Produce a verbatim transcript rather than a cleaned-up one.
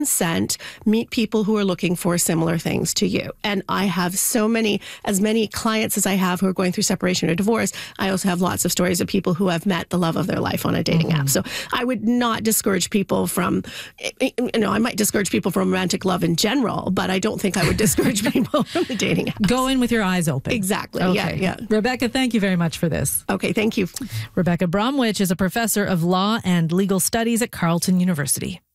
consent, meet people who are looking for similar things to you. And I have so many, as many clients as I have who are going through separation or divorce. I also have lots of stories of people who have met the love of their life on a dating mm-hmm. app. So I would not discourage people from, you know, I might discourage people from romantic love in general, but I don't think I would discourage people from the dating apps. Go in with your eyes open. Exactly. Okay. Yeah, yeah. Rebecca, thank you very much for this. Okay, thank you. Rebecca Bromwich is a professor of law and legal studies at Carleton University.